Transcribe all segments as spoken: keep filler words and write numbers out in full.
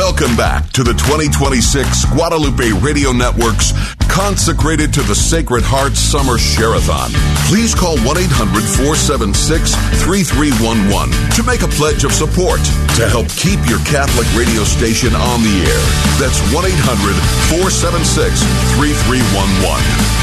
Welcome back to the twenty twenty-six Guadalupe Radio Network's Consecrated to the Sacred Heart Summer Share-a-thon. Please call one eight hundred four seven six three three one one to make a pledge of support to help keep your Catholic radio station on the air. That's one eight hundred four seven six three three one one.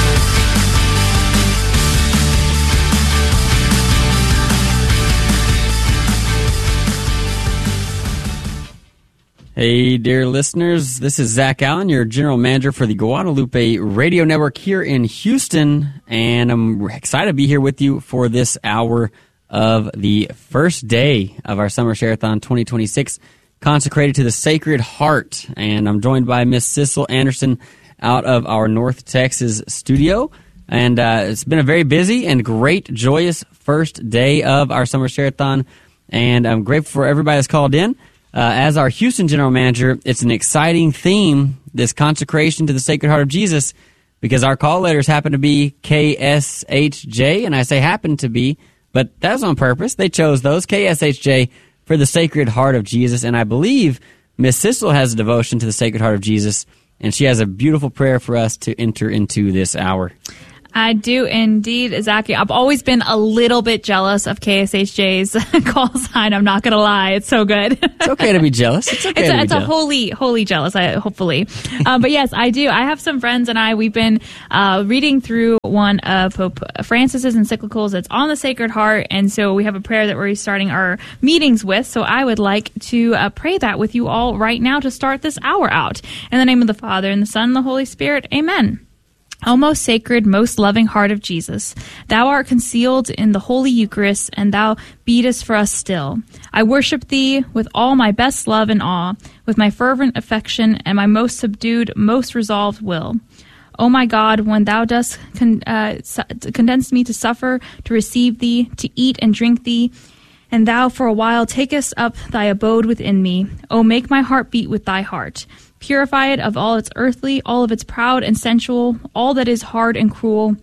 Hey, dear listeners, this is Zach Allen, your General Manager for the Guadalupe Radio Network here in Houston, and I'm excited to be here with you for this hour of the first day of our Summer Share-a-thon twenty twenty-six, consecrated to the Sacred Heart, and I'm joined by Miss Sissel Anderson out of our North Texas studio, and uh, it's been a very busy and great, joyous first day of our Summer Share-a-thon, and I'm grateful for everybody that's called in. Uh, as our Houston General Manager, it's an exciting theme, this consecration to the Sacred Heart of Jesus, because our call letters happen to be K S H J, and I say happen to be, but that was on purpose. They chose those, K S H J, for the Sacred Heart of Jesus, and I believe Miss Sissel has a devotion to the Sacred Heart of Jesus, and she has a beautiful prayer for us to enter into this hour. I do indeed, Zach. I've always been a little bit jealous of K S H J's call sign. I'm not going to lie. It's so good. It's okay to be jealous. It's okay it's to a, be it's jealous. a holy, holy jealous, I, hopefully. um, but yes, I do. I have some friends and I, we've been uh, reading through one of Pope Francis's encyclicals that's on the Sacred Heart. And so we have a prayer that we're starting our meetings with. So I would like to uh, pray that with you all right now to start this hour out. In the name of the Father, and the Son, and the Holy Spirit. Amen. O most sacred, most loving heart of Jesus, thou art concealed in the Holy Eucharist, and thou beatest for us still. I worship thee with all my best love and awe, with my fervent affection and my most subdued, most resolved will. O my God, when thou dost con- uh, su- condense me to suffer, to receive thee, to eat and drink thee, and thou for a while takest up thy abode within me, O make my heart beat with thy heart. Purify it of all its earthly, all of its proud and sensual, all that is hard and cruel,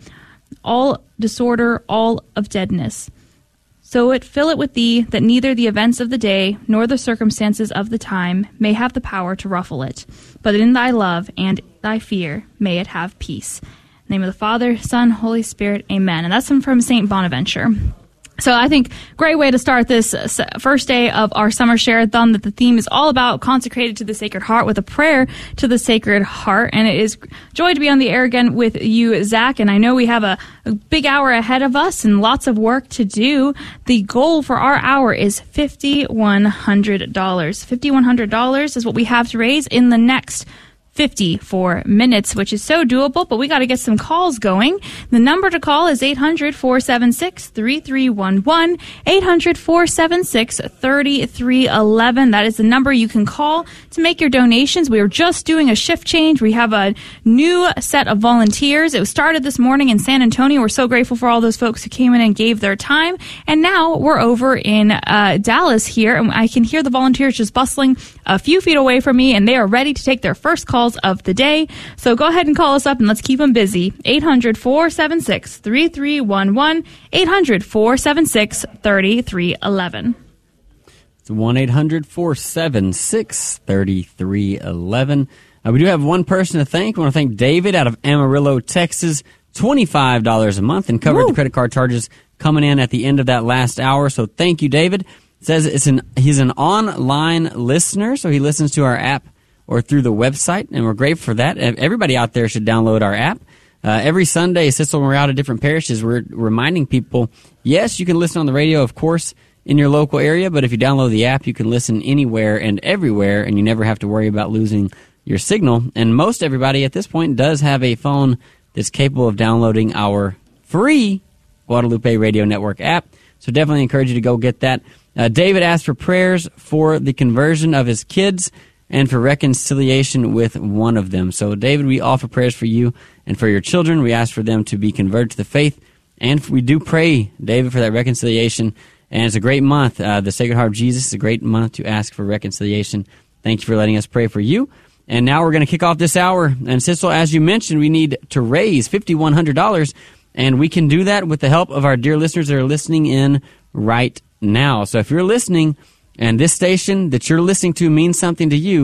all disorder, all of deadness. So it fill it with thee, that neither the events of the day, nor the circumstances of the time, may have the power to ruffle it, but in thy love and thy fear may it have peace. In the name of the Father, Son, Holy Spirit, amen. And that's from Saint Bonaventure. So I think great way to start this first day of our Summer Share-a-thon, that the theme is all about consecrated to the Sacred Heart with a prayer to the Sacred Heart. And it is joy to be on the air again with you, Zach. And I know we have a, a big hour ahead of us and lots of work to do. The goal for our hour is five thousand one hundred dollars. five thousand one hundred dollars is what we have to raise in the next fifty-four minutes, which is so doable, but we got to get some calls going. The number to call is eight hundred, four seven six, three three one one, eight hundred, four seven six, three three one one. That is the number you can call to make your donations. We are just doing a shift change. We have a new set of volunteers. It was started this morning in San Antonio. We're so grateful for all those folks who came in and gave their time. And now we're over in uh, Dallas here, and I can hear the volunteers just bustling a few feet away from me, and they are ready to take their first call of the day. So go ahead and call us up and let's keep them busy. eight hundred, four seven six, three three one one, eight hundred, four seven six, three three one one. It's one eight hundred, four seven six, three three one one. Uh, we do have one person to thank. We want to thank David out of Amarillo, Texas. twenty-five dollars a month and covered Woo. the credit card charges coming in at the end of that last hour. So thank you, David. It says it's an he's an online listener, so he listens to our app or through the website, and we're grateful for that. Everybody out there should download our app. Uh, every Sunday, Sissel, when we're out at different parishes, we're reminding people, yes, you can listen on the radio, of course, in your local area, but if you download the app, you can listen anywhere and everywhere, and you never have to worry about losing your signal. And most everybody at this point does have a phone that's capable of downloading our free Guadalupe Radio Network app, so definitely encourage you to go get that. Uh, David asked for prayers for the conversion of his kids and for reconciliation with one of them. So, David, we offer prayers for you and for your children. We ask for them to be converted to the faith, and we do pray, David, for that reconciliation. And it's a great month. Uh, the Sacred Heart of Jesus is a great month to ask for reconciliation. Thank you for letting us pray for you. And now we're going to kick off this hour. And, Sissel, as you mentioned, we need to raise five thousand one hundred dollars, and we can do that with the help of our dear listeners that are listening in right now. So if you're listening, and this station that you're listening to means something to you,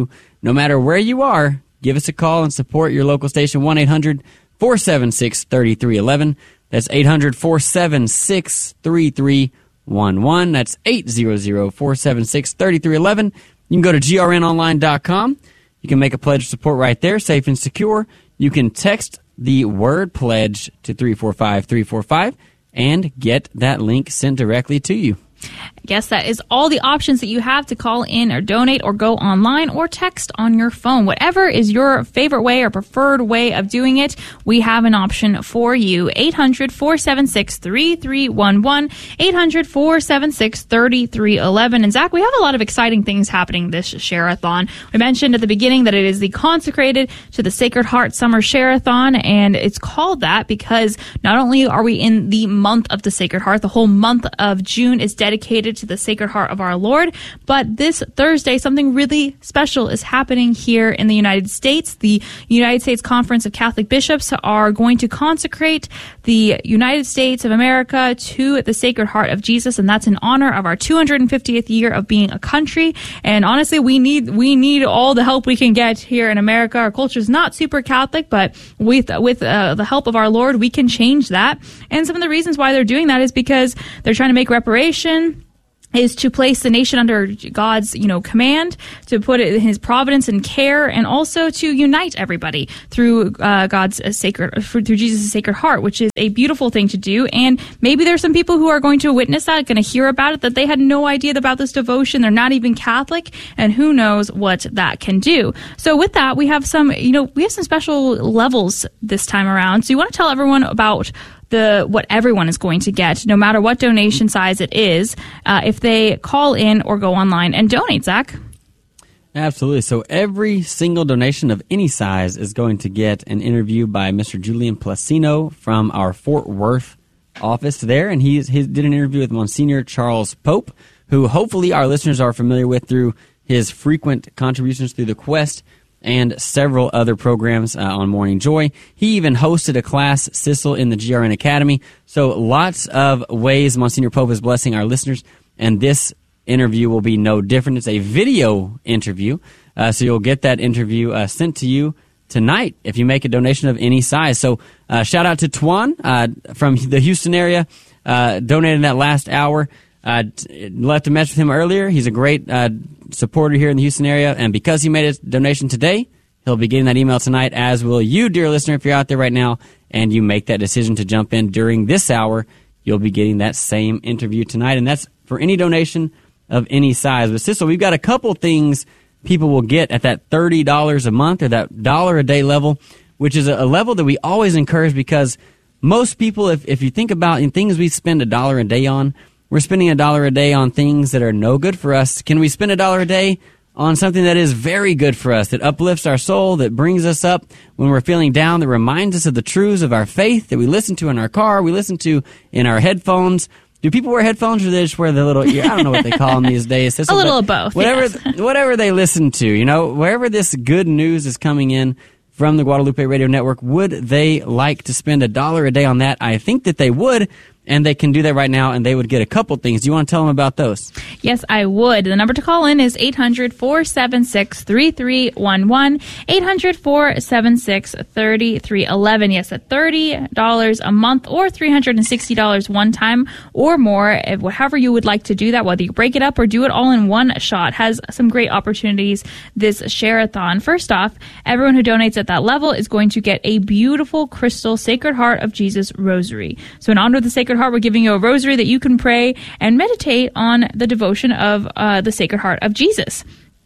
no matter where you are, give us a call and support your local station, one eight hundred four seven six three three one one. That's eight hundred four seven six three three one one. That's eight hundred four seven six three three one one. You can go to G R N online dot com. You can make a pledge of support right there, safe and secure. You can text the word pledge to three four five three four five and get that link sent directly to you. Yes, that is all the options that you have to call in or donate or go online or text on your phone. Whatever is your favorite way or preferred way of doing it, we have an option for you. eight hundred four seven six three three one one, eight hundred four seven six three three one one. And Zach, we have a lot of exciting things happening this Share-a-thon. We mentioned at the beginning that it is the Consecrated to the Sacred Heart Summer Share-a-thon, and it's called that because not only are we in the month of the Sacred Heart, the whole month of June is dedicated to the Sacred Heart of our Lord. But this Thursday, something really special is happening here in the United States. The United States Conference of Catholic Bishops are going to consecrate the United States of America to the Sacred Heart of Jesus, and that's in honor of our two hundred fiftieth year of being a country. And honestly, we need we need all the help we can get here in America. Our culture is not super Catholic, but with with uh, the help of our Lord, we can change that. And some of the reasons why they're doing that is because they're trying to make reparation, is to place the nation under God's, you know, command, to put it in his providence and care, and also to unite everybody through uh, God's uh, sacred, through Jesus' Sacred Heart, which is a beautiful thing to do. And maybe there's some people who are going to witness that, going to hear about it, that they had no idea about this devotion. They're not even Catholic, and who knows what that can do. So with that, we have some, you know, we have some special levels this time around. So you want to tell everyone about the what everyone is going to get, no matter what donation size it is, uh, if they call in or go online and donate, Zach. Absolutely. So every single donation of any size is going to get an interview by Mister Julian Placino from our Fort Worth office there, and he, he did an interview with Monsignor Charles Pope, who hopefully our listeners are familiar with through his frequent contributions through the Quest and several other programs uh, on Morning Joy. He even hosted a class, Sissel, in the G R N Academy. So lots of ways Monsignor Pope is blessing our listeners, and this interview will be no different. It's a video interview, uh, so you'll get that interview uh, sent to you tonight if you make a donation of any size. So uh, shout out to Twan uh, from the Houston area, uh, donated that last hour. Uh, left a message with him earlier. He's a great uh, supporter here in the Houston area, and because he made a donation today, he'll be getting that email tonight, as will you, dear listener, if you're out there right now and you make that decision to jump in during this hour. You'll be getting that same interview tonight, and that's for any donation of any size. But Sissel, we've got a couple things people will get at that thirty dollars a month or that dollar a day level, which is a level that we always encourage, because most people, if, if you think about in things we spend a dollar a day on, we're spending a dollar a day on things that are no good for us. Can we spend a dollar a day on something that is very good for us, that uplifts our soul, that brings us up when we're feeling down, that reminds us of the truths of our faith, that we listen to in our car, we listen to in our headphones? Do people wear headphones, or they just wear the little ear? I don't know what they call them these days. Sissel, a little of both. Whatever, yes. whatever they listen to, you know, wherever this good news is coming in from the Guadalupe Radio Network, would they like to spend a dollar a day on that? I think that they would. And they can do that right now, and they would get a couple things. Do you want to tell them about those? Yes, I would. The number to call in is eight hundred four seven six three three one one, eight hundred four seven six three three one one. Yes, at thirty dollars a month or three hundred sixty dollars one time or more, however you would like to do that, whether you break it up or do it all in one shot, has some great opportunities this Share-a-thon. First off, everyone who donates at that level is going to get a beautiful crystal Sacred Heart of Jesus rosary. So in honor of the Sacred Heart, we're giving you a rosary that you can pray and meditate on the devotion of uh, the Sacred Heart of Jesus.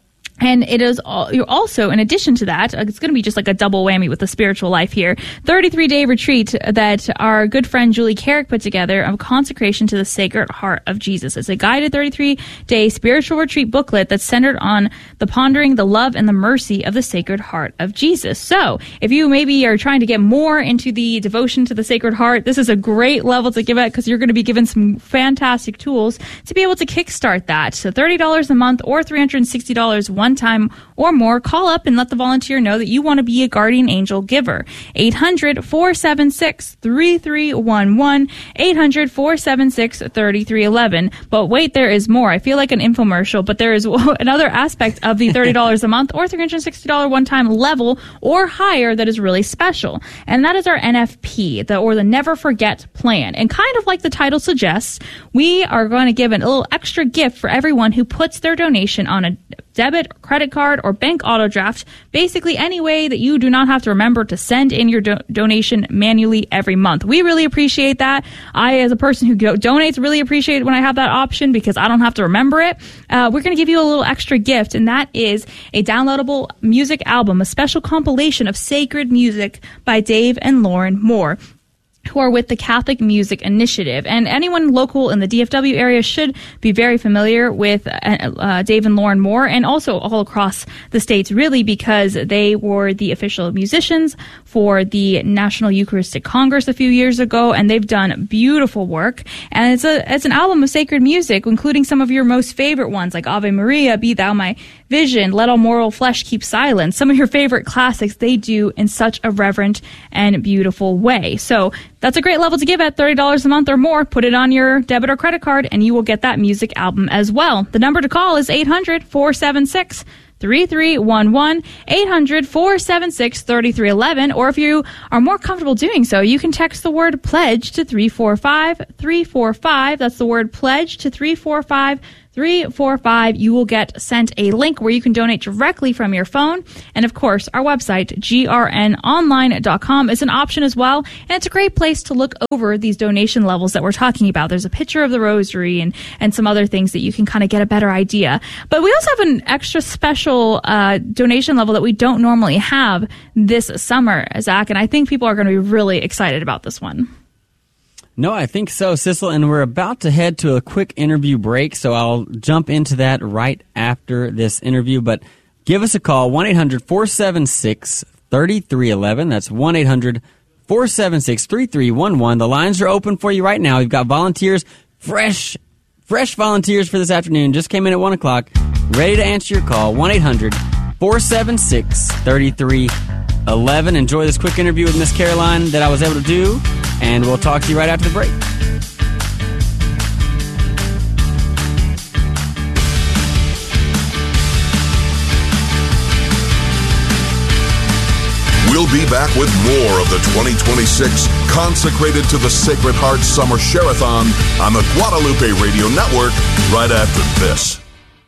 And it is all, you're also, in addition to that, it's going to be just like a double whammy with the spiritual life here, thirty-three day retreat that our good friend Julie Carrick put together of consecration to the Sacred Heart of Jesus. It's a guided thirty-three day spiritual retreat booklet that's centered on the pondering the love and the mercy of the Sacred Heart of Jesus. So if you maybe are trying to get more into the devotion to the Sacred Heart, this is a great level to give it, because you're going to be given some fantastic tools to be able to kickstart that. So thirty dollars a month or three hundred sixty dollars one one time or more, call up and let the volunteer know that you want to be a guardian angel giver. eight hundred, four seven six, three three one one, eight hundred, four seven six, three three one one. But wait, there is more. I feel like an infomercial, but there is another aspect of the thirty dollars a month or three hundred sixty dollars one-time level or higher that is really special. And that is our N F P, the, or the Never Forget plan. And kind of like the title suggests, we are going to give a little extra gift for everyone who puts their donation on a debit, credit card, or bank auto draft, basically any way that you do not have to remember to send in your do- donation manually every month. We really appreciate that. I, as a person who go- donates, really appreciate it when I have that option because I don't have to remember it. Uh, we're going to give you a little extra gift, and that is a downloadable music album, a special compilation of sacred music by Dave and Lauren Moore, who are with the Catholic Music Initiative. And anyone local in the D F W area should be very familiar with uh, uh, Dave and Lauren Moore, and also all across the states, really, because they were the official musicians for the National Eucharistic Congress a few years ago, and they've done beautiful work. And it's a it's an album of sacred music, including some of your most favorite ones, like Ave Maria, Be Thou My Vision, Let All Mortal Flesh Keep Silence. Some of your favorite classics they do in such a reverent and beautiful way. So that's a great level to give at thirty dollars a month or more. Put it on your debit or credit card, and you will get that music album as well. The number to call is eight hundred, four seven six, three three one one, eight hundred, four seven six, three three one one, or if you are more comfortable doing so, you can text the word pledge to three four five, three four five. That's the word pledge to three four five, three four five. You will get sent a link where you can donate directly from your phone. And of course, our website, G R N online dot com, is an option as well. And it's a great place to look over these donation levels that we're talking about. There's a picture of the rosary and, and some other things that you can kind of get a better idea. But we also have an extra special uh, donation level that we don't normally have this summer, Zach. And I think people are going to be really excited about this one. No, I think so, Sissel, and we're about to head to a quick interview break, so I'll jump into that right after this interview. But give us a call, one eight hundred, four seven six, three three one one. That's one eight hundred, four seven six, three three one one. The lines are open for you right now. We've got volunteers, fresh, fresh volunteers for this afternoon. Just came in at one o'clock, ready to answer your call, one eight hundred, four seven six, three three one one. Enjoy this quick interview with Miss Caroline that I was able to do. And we'll talk to you right after the break. We'll be back with more of the twenty twenty-six Consecrated to the Sacred Heart Summer Share-a-thon on the Guadalupe Radio Network right after this.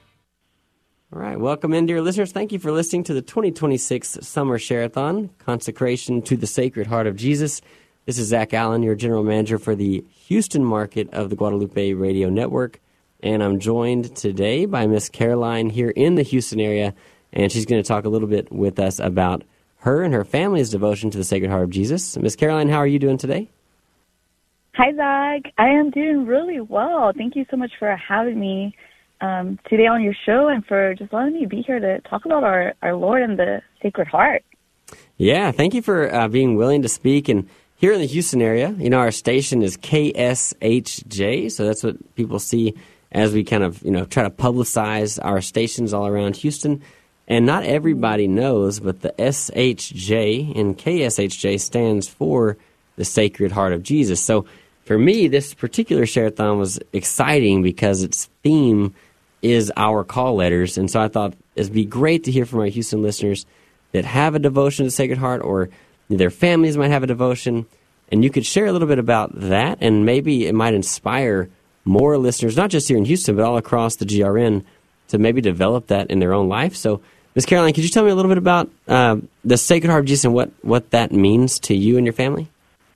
All right, welcome in, dear listeners. Thank you for listening to the twenty twenty-six Summer Share-a-thon, Consecration to the Sacred Heart of Jesus. This is Zach Allen, your general manager for the Houston market of the Guadalupe Radio Network, and I'm joined today by Miss Caroline here in the Houston area, and she's going to talk a little bit with us about her and her family's devotion to the Sacred Heart of Jesus. Miss Caroline, how are you doing today? Hi, Zach. I am doing really well. Thank you so much for having me um, today on your show and for just letting me be here to talk about our, our Lord and the Sacred Heart. Yeah, thank you for uh, being willing to speak. And here in the Houston area, you know, our station is K S H J, so that's what people see as we kind of, you know, try to publicize our stations all around Houston. And not everybody knows, but the S H J in K S H J stands for the Sacred Heart of Jesus. So for me, this particular share-a-thon was exciting because its theme is our call letters. And so I thought it'd be great to hear from our Houston listeners that have a devotion to the Sacred Heart, or their families might have a devotion, and you could share a little bit about that, and maybe it might inspire more listeners, not just here in Houston, but all across the G R N, to maybe develop that in their own life. So, Miz Caroline, could you tell me a little bit about uh, the Sacred Heart of Jesus and what, what that means to you and your family?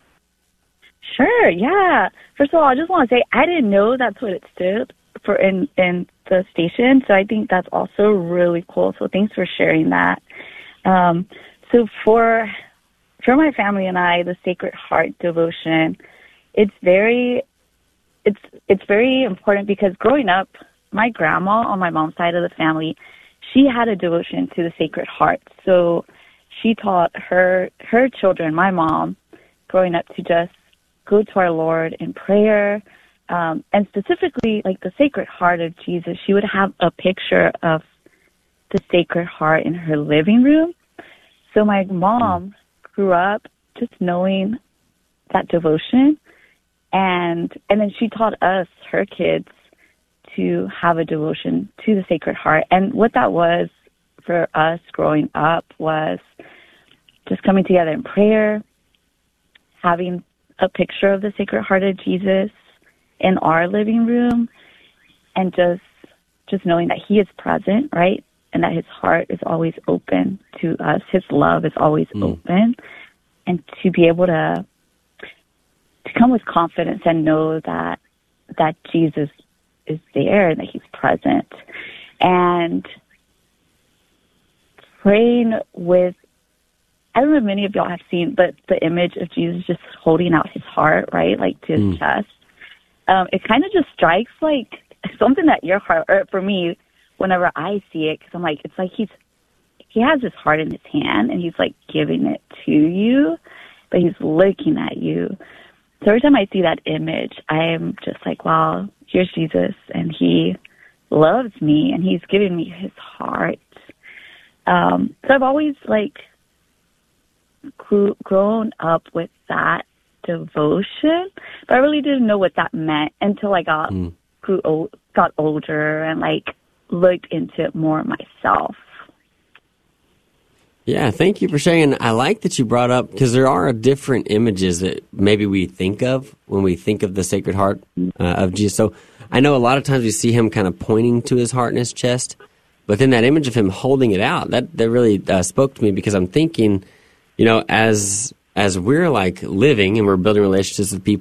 Sure, yeah. First of all, I just want to say I didn't know that's what it stood for in, in the station, so I think that's also really cool. So thanks for sharing that. Um, so for... For my family and I, the Sacred Heart devotion, it's very, it's it's very important because growing up, my grandma on my mom's side of the family, she had a devotion to the Sacred Heart. So she taught her her children, my mom, growing up, to just go to our Lord in prayer, um, and specifically like the Sacred Heart of Jesus. She would have a picture of the Sacred Heart in her living room. So my mom grew up just knowing that devotion, and and then she taught us, her kids, to have a devotion to the Sacred Heart. And what that was for us growing up was just coming together in prayer, having a picture of the Sacred Heart of Jesus in our living room, and just just knowing that he is present, right? And that his heart is always open to us. His love is always mm. open. And to be able to to come with confidence and know that that Jesus is there and that he's present. And praying with, I don't know if many of y'all have seen, but the image of Jesus just holding out his heart, right, like to his mm. chest. Um, it kind of just strikes like something that your heart, or for me, whenever I see it, because I'm like, it's like he's, he has his heart in his hand and he's like giving it to you, but he's looking at you. So every time I see that image, I am just like, wow, here's Jesus, and he loves me, and he's giving me his heart. Um, so I've always like grew, grown up with that devotion, but I really didn't know what that meant until I got mm. grew old, got older, and like looked into it more myself. Yeah, thank you for sharing. I like that you brought up, because there are different images that maybe we think of when we think of the Sacred Heart uh, of Jesus. So I know a lot of times we see him kind of pointing to his heart in his chest, but then that image of him holding it out, that, that really uh, spoke to me, because I'm thinking, you know, as as we're like living and we're building relationships with people,